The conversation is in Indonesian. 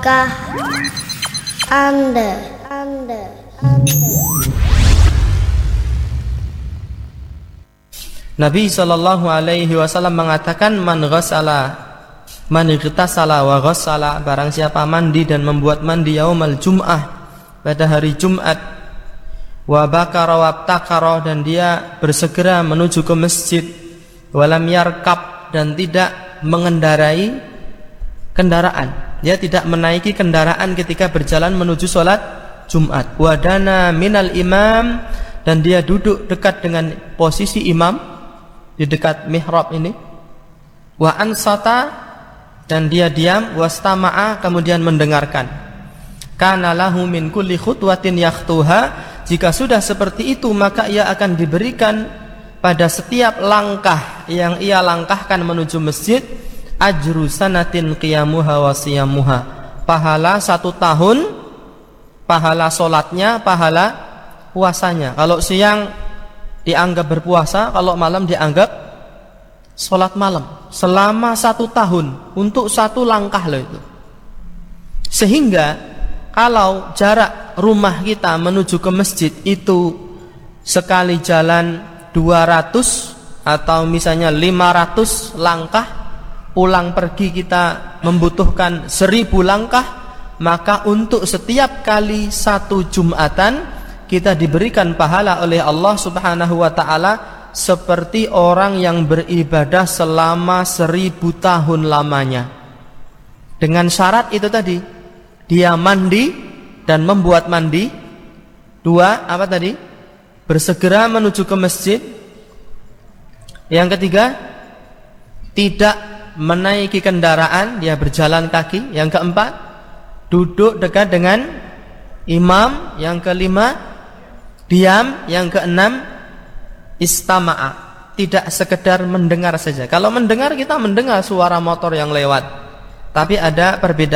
Tahukah Anda Nabi SAW mengatakan man igtasala wa ghassala, barang siapa mandi dan membuat mandi yaumal jum'ah, pada hari Jumat, wa bakara wa abtakara, dan dia bersegera menuju ke masjid, walam yarkab, dan tidak mengendarai kendaraan, dia tidak menaiki kendaraan ketika berjalan menuju sholat Jumat, wadana minal imam, dan dia duduk dekat dengan posisi imam di dekat mihrab ini, wa ansata, dan dia diam, wastama'a, kemudian mendengarkan, kana lahu min kulli khutwatin yakhtuha, jika sudah seperti itu maka ia akan diberikan pada setiap langkah yang ia langkahkan menuju masjid ajru sanatin qiyamuha wa siyamuha, pahala 1 tahun, pahala solatnya, pahala puasanya. Kalau siang dianggap berpuasa, kalau malam dianggap sholat malam, selama 1 tahun untuk 1 langkah loh itu. Sehingga kalau jarak rumah kita menuju ke masjid itu sekali jalan 200 atau misalnya 500 langkah, pulang pergi kita membutuhkan 1000 langkah, maka untuk setiap kali 1 Jumatan kita diberikan pahala oleh Allah Subhanahu wa ta'ala seperti orang yang beribadah selama 1000 tahun lamanya. Dengan syarat itu tadi, dia mandi dan membuat mandi. 2, apa tadi? Bersegera menuju ke masjid. Yang ketiga, tidak menaiki kendaraan, dia berjalan kaki. Yang keempat, duduk dekat dengan imam. Yang kelima, diam. Yang keenam, istama'a, tidak sekedar mendengar saja. Kalau mendengar, kita mendengar suara motor yang lewat, tapi ada perbedaan.